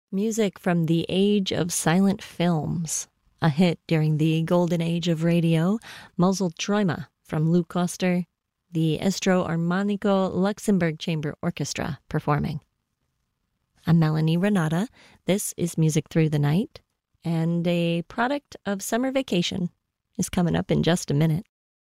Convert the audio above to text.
Music from the age of silent films. A hit during the golden age of radio, Muzzle Träume from Lou Koster, the Estro Armonico Luxembourg Chamber Orchestra performing. I'm Melanie Renata. This is Music Through the Night, and a product of summer vacation is coming up in just a minute.